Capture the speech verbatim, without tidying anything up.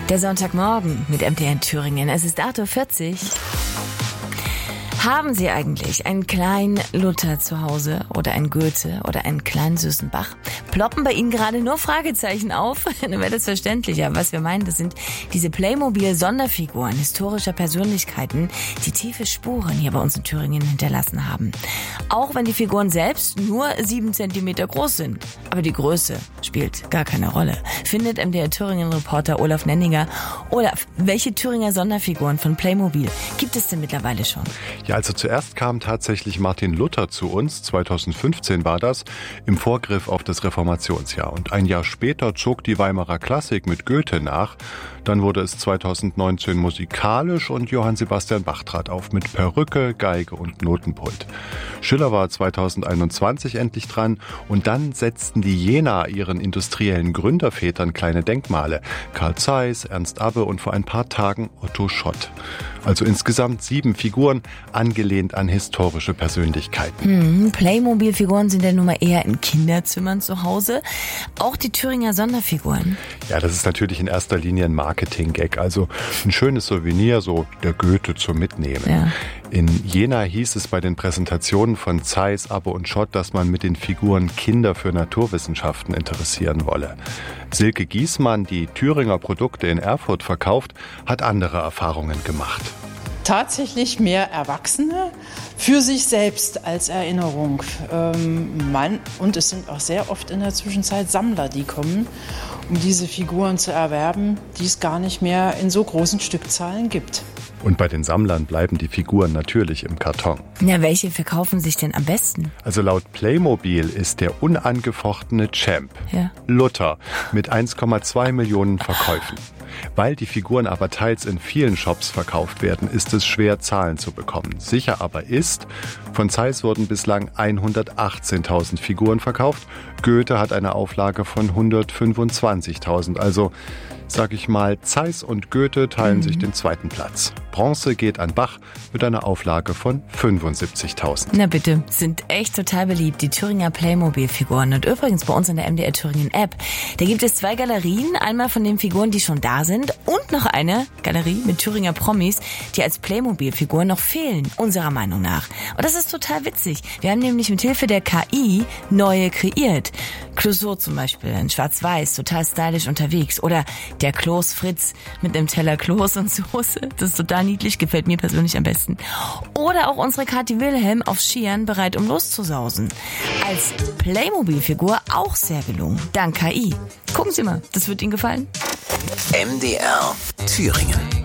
Der Sonntagmorgen mit M T N Thüringen. Es ist acht Uhr vierzig. Haben Sie eigentlich einen kleinen Luther zu Hause oder einen Goethe oder einen kleinen süßen Bach? Ploppen bei Ihnen gerade nur Fragezeichen auf? Dann wäre das verständlicher. Was wir meinen, das sind diese Playmobil-Sonderfiguren historischer Persönlichkeiten, die tiefe Spuren hier bei uns in Thüringen hinterlassen haben. Auch wenn die Figuren selbst nur sieben Zentimeter groß sind. Aber die Größe spielt gar keine Rolle. Findet M D R Thüringen-Reporter Olaf Nenninger. Olaf, welche Thüringer Sonderfiguren von Playmobil gibt es denn mittlerweile schon? Ja, also zuerst kam tatsächlich Martin Luther zu uns, zweitausendfünfzehn war das, im Vorgriff auf das Reformationsjahr. Und ein Jahr später zog die Weimarer Klassik mit Goethe nach. Dann wurde es zweitausendneunzehn musikalisch und Johann Sebastian Bach trat auf mit Perücke, Geige und Notenpult. Schiller war zweitausendeinundzwanzig endlich dran und dann setzten die Jena ihren industriellen Gründervätern kleine Denkmale. Carl Zeiss, Ernst Abbe und vor ein paar Tagen Otto Schott. Also insgesamt sieben Figuren, angelehnt an historische Persönlichkeiten. Hm, Playmobil-Figuren sind ja nun mal eher in Kinderzimmern zu Hause. Auch die Thüringer Sonderfiguren. Ja, das ist natürlich in erster Linie ein Marketing-Gag. Also ein schönes Souvenir, so der Goethe zum Mitnehmen. Ja. In Jena hieß es bei den Präsentationen von Zeiss, Abbe und Schott, dass man mit den Figuren Kinder für Naturwissenschaften interessieren wolle. Silke Giesmann, die Thüringer Produkte in Erfurt verkauft, hat andere Erfahrungen gemacht. Tatsächlich mehr Erwachsene für sich selbst als Erinnerung. Ähm, man, und es sind auch sehr oft in der Zwischenzeit Sammler, die kommen, um diese Figuren zu erwerben, die es gar nicht mehr in so großen Stückzahlen gibt. Und bei den Sammlern bleiben die Figuren natürlich im Karton. Ja, welche verkaufen sich denn am besten? Also laut Playmobil ist der unangefochtene Champ Ja. Luther mit eins Komma zwei Millionen Verkäufen. Weil die Figuren aber teils in vielen Shops verkauft werden, ist es schwer, Zahlen zu bekommen. Sicher aber ist, von Zeiss wurden bislang hundertachtzehntausend Figuren verkauft. Goethe hat eine Auflage von hundertfünfundzwanzigtausend. Also, sag ich mal, Zeiss und Goethe teilen mhm. sich den zweiten Platz. Bronze geht an Bach mit einer Auflage von fünfundsiebzigtausend. Na bitte, sind echt total beliebt, die Thüringer Playmobil-Figuren. Und übrigens bei uns in der M D R Thüringen-App, da gibt es zwei Galerien, einmal von den Figuren, die schon da sind und noch eine Galerie mit Thüringer Promis, die als Playmobil-Figuren noch fehlen, unserer Meinung nach. Und das ist total witzig. Wir haben nämlich mit Hilfe der K I neue kreiert. Clouseau zum Beispiel, in schwarz-weiß, total stylisch unterwegs. Oder der Kloß Fritz mit einem Teller Kloß und Soße. Das ist total niedlich, gefällt mir persönlich am besten. Oder auch unsere Kathi Wilhelm auf Skiern, bereit um loszusausen. Als Playmobil-Figur auch sehr gelungen, dank K I. Gucken Sie mal, das wird Ihnen gefallen. M D R Thüringen.